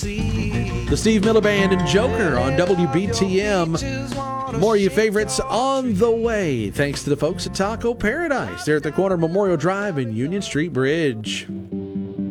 The Steve Miller Band and Joker on WBTM. More of your favorites on the way. Thanks to the folks at Taco Paradise. They're at the corner of Memorial Drive and Union Street Bridge.